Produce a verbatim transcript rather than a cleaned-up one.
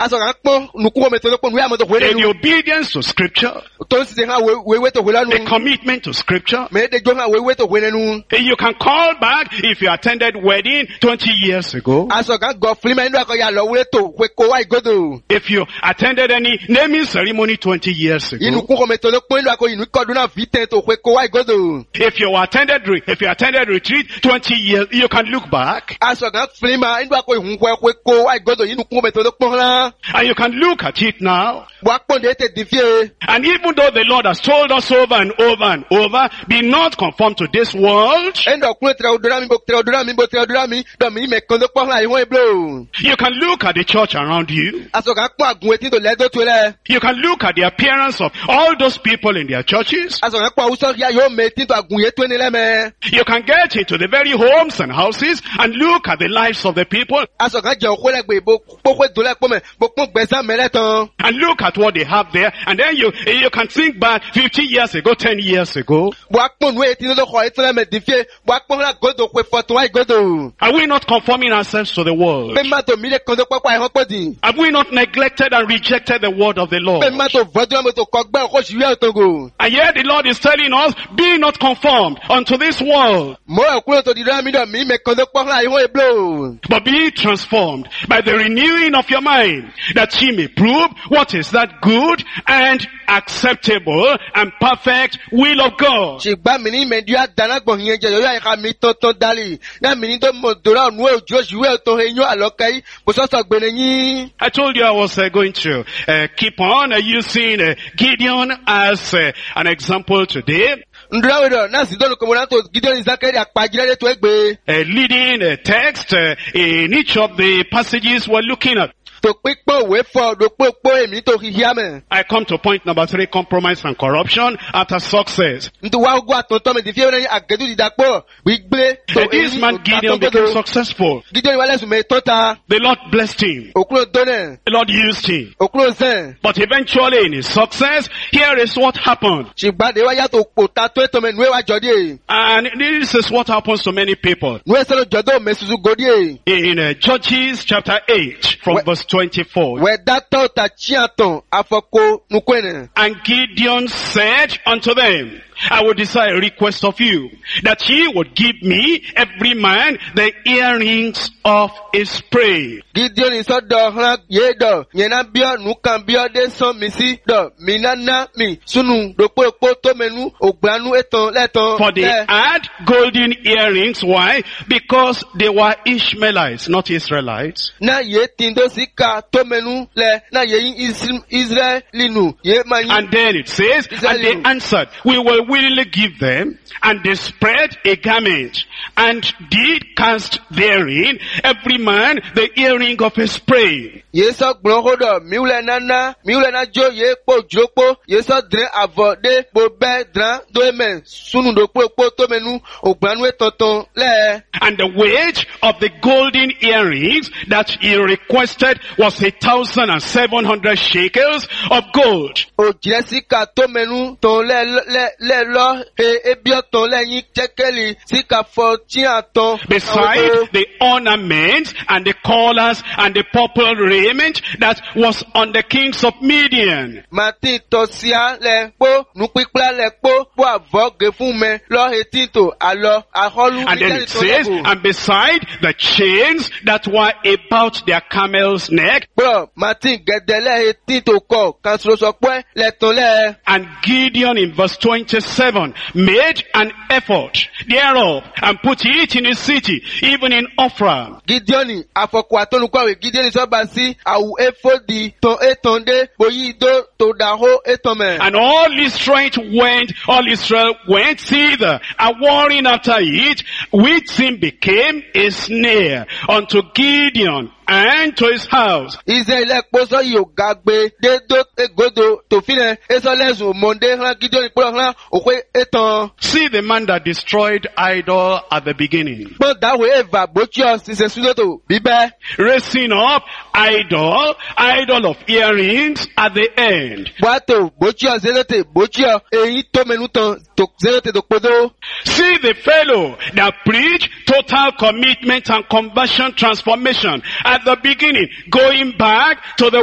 Aso kan pon nuku me to pon we am to hwe The nu. obedience to scripture, To si ha we we we to hwe the nu. commitment to scripture. Me de jo ha we we to hwe nu. You can call back if you attended wedding twenty years ago. Aso kan go flim enu ko ya lo we to hwe ko wa igodo. If you attended any naming ceremony twenty years ago. Inu ku ko me to pon enu ko inu ko duna vite to hwe ko wa igodo. If you attended re- if you attended retreat twenty years, you can look back Aso kan flim enu ko ihun hwe hwe ko wa igodo inu ku me to pon la. and you can look at it now. Wa pon de te divie. And even though the Lord has told us over and over and over, be not conformed to this world, Endo ku tre odora mi bo tre odora mi bo tre odora mi do mi me kon do pon la ihun eblo. you can look at the church around you. Aso kan pon agun etin to le do to le. You can look at the appearance of all those people in their churches. Aso kan pon awuso ya yo me etin to agun ye to ni le me. You can get into the very homes and houses and look at the lives of the people Aso kan je okwe le gbe bo pokwe do le po me bo pon gbesan me le tan. and look at what they have there. And then you, you can think back fifty years ago, ten years ago. Bo apon we etin do ko etin le me divie. Bo apon la godo kwe foto wa igodo. Are we not conforming ourselves to the world? Pe ma to mi le kon do papa ihun podi. Have we not neglected and rejected the word of the Lord? Pe ma to vodo mo to ko gbe ko si wi otogo. And yet the Lord is telling us, be not conformed unto this world, Mo okuro to di ra mi do mi me kon do pon la ihun eblo. but be transformed by the renewing of your mind, that ye may prove what is that good and acceptable and perfect will of God. Ṣùgbọ́n mi ní mẹ́díọ́ àdánágbọ̀n yẹn jẹ́ yọ̀yọ́ àyíká mi tọ́tọ́ dálì. Náà mi ní tó mọ̀ dòrá ònú òjò òṣìwé ọ̀tọ̀ eyín àlọ́kẹ́ yìí. Mo sọ́sọ̀ gbèrè yín. I told you I was uh, going to uh, keep on uh, using uh, Gideon as uh, an example today, Ndúráwìrọ̀ náà sì dọ́nu kòmọ́nà tó Gideon Zakari àpàjìlẹ́dẹ́ tó ẹgbẹ́. uh, leading a text uh, in each of the passages we're looking at. Tó pípọ̀ òwe fọ̀ ló pópó èmi tó hihi àmẹ́. I come to point number three, compromise and corruption after success. Ntò wá ogún àtọ̀tọ̀ mi ti fi ẹ̀rọ àgẹ́dù ìdàpọ̀ gbígbé tó Uh, this èyí man Gideon became successful. Gideon wà lẹ́sùn mẹ́ tọ́ta. The Lord blessed him. Òkúrò dọ́nẹ̀. The Lord used him. Òkúrò sẹ́n. But eventually in his success, here is what happened. Ṣùgbọ́n àdéhùn yàtọ̀ òpòtà tó ètò mẹ́ nuwé wa jọ̀dí. And this is what happens to many people. Nuwé sọ́lọ́ jọ̀dọ̀ mẹ́sùsù gòdì. In uh, Judges chapter eight from Well- verse twenty-four. Wẹ̀dátọ̀ ta chíàtọ̀ afọ́kó nukwẹ́nẹ̀. And Gideon said unto them, I will desire a request of you, that ye would give me, every man, the earrings of his prey. Gideon sọ́dọ̀ hàn yé dọ̀ yẹnna bíọ́ nùkàn bíọ́ dé sàn mí sí dọ̀ mí nánà mí sunu dòpò èpo tó mẹ́nu ògbánú ètàn lẹ́tàn. For they had golden earrings. Why? Because they were Ishmaelites, not Israelites. Náà yé tìǹdó sí ká tó mẹ́nu lẹ̀ náà yé yín Israẹli nù yé máa yín. And then it says, and they answered, we will willingly give them. And they spread a garment, and did cast therein, every man the earring of his prey. Yé sọ gbọ́n hó dọ̀ miwulẹ̀ nánà miwulẹ̀ náà jó yé kpó dúrókpó yé sọ dìrín àvọ̀ dé kpó bẹ́ dìrín dó emẹ̀ sunu dòpò èpo tó mẹ́nu ògbánú ètọ̀tàn lẹ̀. And the weight of the golden earrings that he requested was a thousand and seven hundred shekels of gold. Òjìlẹ̀ síkà tó mẹ́nu tán lẹ́ lẹ́ lẹ́ lọ́ he ebiọ́ tán lẹ́yìn jẹ́kẹ́lì síkà fọ́ tí a tán. Beside the ornaments and the collars and the purple raiment that was on the kings of Midian. Màtí tọ̀síà lẹ̀ kpó nùpíplá lẹ̀ kpó kpó àvọ̀ gé fún mẹ́ lọ́ etí tó àlọ́ àhọ́lù And then it says, and beside the chains that were about their camel's neck, Bro, Màtí gẹ̀dẹ̀ lẹ̀ etí tó kọ̀ kan sọ̀sọ̀ pẹ́ lẹ̀ tán lẹ̀. and Gideon in verse twenty-seven made an effort thereof and put it in his city, even in Ophrah. Gideoni afọkọ atọnukọwe Gideoni sọba sí àwù efodi tán ètàn dé boyí idó tó dàhó ètàn mẹ. And all Israel went, all Israel went thither, and warring after it, which sin became a snare unto Gideon and to his house. Israẹli kpọsọ yìí ò ga gbé dédó egodo tòfinẹ esọlẹsùn mọ̀ndé hàn Gideoni kpọlọ hàn òkwe ètàn. See the man that destroyed idol at the beginning, Gbọ́n dáwọ̀ eva bótíọ̀ ṣiṣẹ́ súnlọ́tò bíbẹ́. raising up idol, idol of earrings at the end. Bọ́tò bótíọ̀ zélótè bótíọ̀ èyí tó mẹnu tán tó zélótè tó kpódó. See the fellow that preached total commitment and conversion transformation at the beginning, going back to the